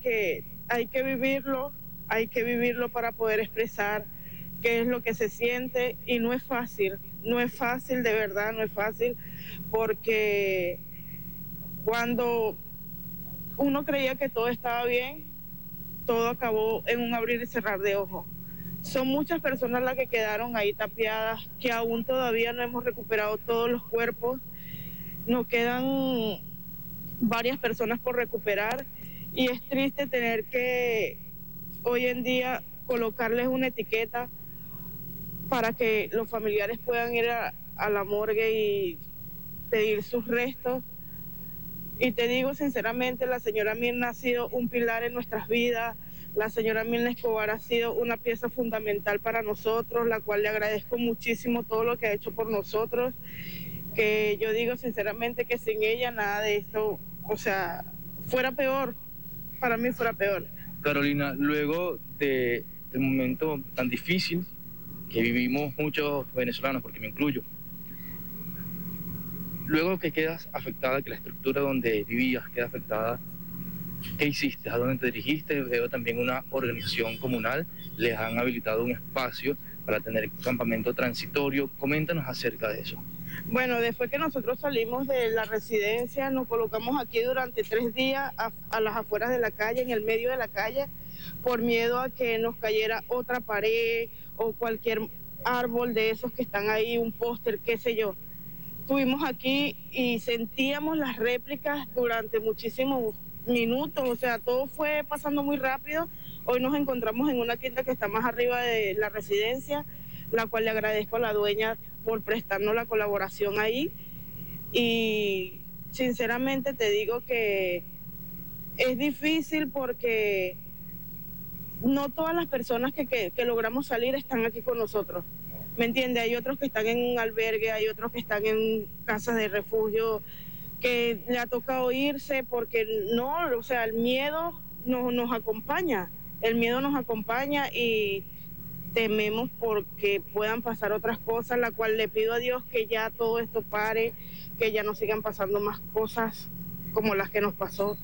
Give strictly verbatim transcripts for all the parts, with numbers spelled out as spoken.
que hay que vivirlo, hay que vivirlo para poder expresar qué es lo que se siente, y no es fácil, no es fácil, de verdad, no es fácil, porque cuando uno creía que todo estaba bien, todo acabó en un abrir y cerrar de ojos. Son muchas personas las que quedaron ahí tapiadas, que aún todavía no hemos recuperado todos los cuerpos. Nos quedan varias personas por recuperar, y es triste tener que hoy en día colocarles una etiqueta para que los familiares puedan ir a, a la morgue y pedir sus restos. Y te digo sinceramente, la señora Mirna ha sido un pilar en nuestras vidas. La señora Mirna Escobar ha sido una pieza fundamental para nosotros, la cual le agradezco muchísimo todo lo que ha hecho por nosotros, que yo digo sinceramente que sin ella nada de esto, o sea, fuera peor, para mí fuera peor. Carolina, luego de, del momento tan difícil que vivimos muchos venezolanos, porque me incluyo, luego que quedas afectada, que la estructura donde vivías queda afectada, ¿qué hiciste? ¿A dónde te dirigiste? Veo también una organización comunal, les han habilitado un espacio para tener campamento transitorio. Coméntanos acerca de eso. Bueno, después que nosotros salimos de la residencia, nos colocamos aquí durante tres días a, a las afueras de la calle, en el medio de la calle, por miedo a que nos cayera otra pared o cualquier árbol de esos que están ahí, un póster, qué sé yo. Estuvimos aquí y sentíamos las réplicas durante muchísimos minutos, o sea, todo fue pasando muy rápido. Hoy nos encontramos en una tienda que está más arriba de la residencia, la cual le agradezco a la dueña por prestarnos la colaboración ahí, y sinceramente te digo que es difícil porque no todas las personas que, que, que logramos salir están aquí con nosotros, ¿me entiendes? Hay otros que están en un albergue, hay otros que están en casas de refugio, que le ha tocado irse porque no, o sea, el miedo nos, nos acompaña, el miedo nos acompaña y tememos porque puedan pasar otras cosas, la cual le pido a Dios que ya todo esto pare, que ya no sigan pasando más cosas como las que nos pasó.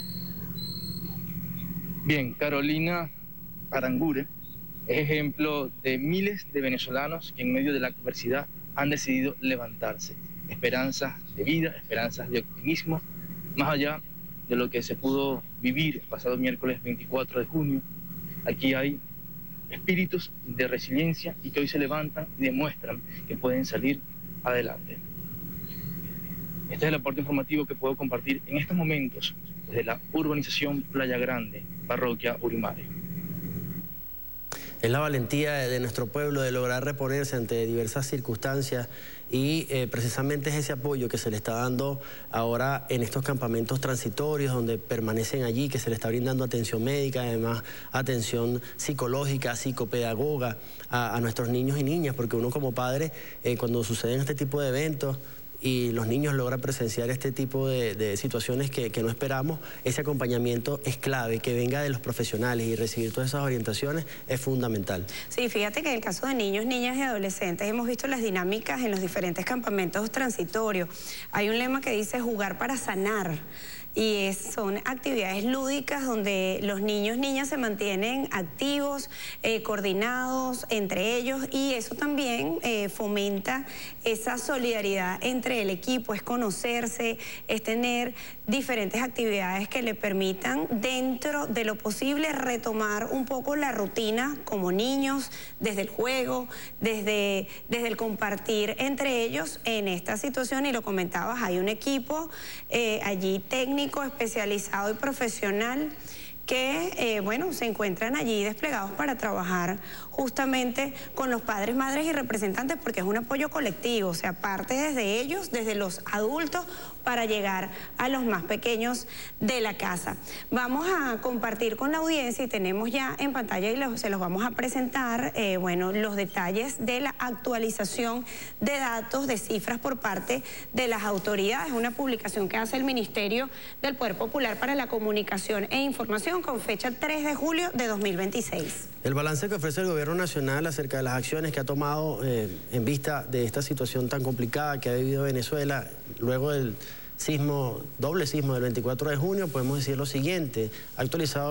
Bien, Carolina Aranguren es ejemplo de miles de venezolanos que en medio de la adversidad han decidido levantarse. Esperanzas de vida, esperanzas de optimismo, más allá de lo que se pudo vivir el pasado miércoles veinticuatro de junio. Aquí hay espíritus de resiliencia y que hoy se levantan y demuestran que pueden salir adelante. Este es el aporte informativo que puedo compartir en estos momentos desde la urbanización Playa Grande, parroquia Urimare. Es la valentía de nuestro pueblo de lograr reponerse ante diversas circunstancias y eh, precisamente es ese apoyo que se le está dando ahora en estos campamentos transitorios donde permanecen allí, que se le está brindando atención médica, además atención psicológica, psicopedagoga a, a nuestros niños y niñas, porque uno como padre eh, cuando suceden este tipo de eventos y los niños logran presenciar este tipo de, de situaciones que, que no esperamos, ese acompañamiento es clave, que venga de los profesionales y recibir todas esas orientaciones es fundamental. Sí, fíjate que en el caso de niños, niñas y adolescentes hemos visto las dinámicas en los diferentes campamentos transitorios. Hay un lema que dice jugar para sanar. Y es, son actividades lúdicas donde los niños, niñas se mantienen activos, eh, coordinados entre ellos, y eso también eh, fomenta esa solidaridad entre el equipo, es conocerse, es tener diferentes actividades que le permitan dentro de lo posible retomar un poco la rutina como niños, desde el juego, desde, desde el compartir entre ellos en esta situación. Y lo comentabas, hay un equipo eh, allí técnico, especializado y profesional que, eh, bueno, se encuentran allí desplegados para trabajar justamente con los padres, madres y representantes, porque es un apoyo colectivo, o sea, parte desde ellos, desde los adultos, para llegar a los más pequeños de la casa. Vamos a compartir con la audiencia y tenemos ya en pantalla y los, se los vamos a presentar, eh, bueno, los detalles de la actualización de datos, de cifras por parte de las autoridades, una publicación que hace el Ministerio del Poder Popular para la Comunicación e Información con fecha tres de julio de dos mil veintiséis. El balance que ofrece el Gobierno Nacional acerca de las acciones que ha tomado eh, en vista de esta situación tan complicada que ha vivido Venezuela luego del sismo, doble sismo del veinticuatro de junio, podemos decir lo siguiente, actualizado